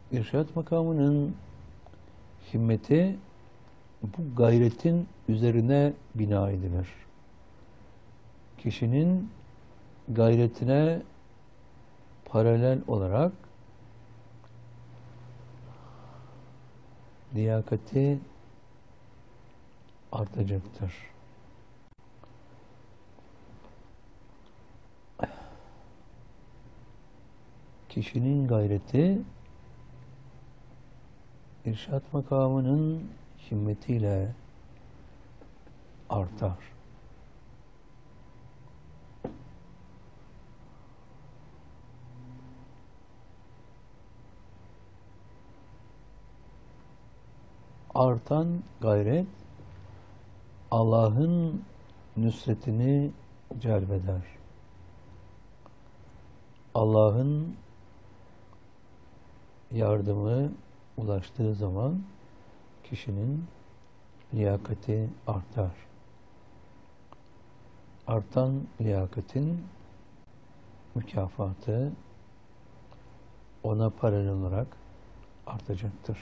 İrşad makamının himmeti bu gayretin üzerine bina edilir. Kişinin gayretine paralel olarak liyakati artacaktır. Kişinin gayreti irşad makamının himmetiyle artar. Artan gayret Allah'ın nüsretini celbeder. Allah'ın yardımı ulaştığı zaman kişinin liyakati artar. Artan liyakatin mükafatı ona paralel olarak artacaktır.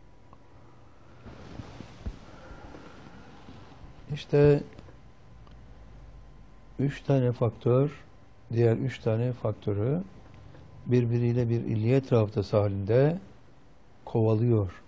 İşte 3 tane faktör, diğer 3 tane faktörü birbiriyle bir illiyet rabıtası halinde kovalıyor.